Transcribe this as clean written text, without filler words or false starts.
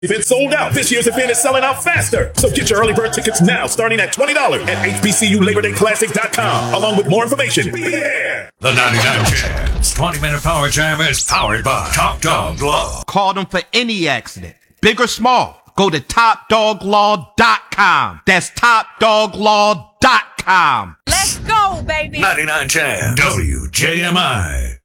Event sold out. This year's event is selling out faster. So get your early bird tickets now, starting at $20 at HBCULaborDayClassic.com, along with more information. Be there. The 99 Jams 20-minute power jam is powered by Top Dog Law. Call them for any accident, big or small. Go to TopDogLaw.com. That's TopDogLaw.com. Let's go, baby. 99 Jams WJMI.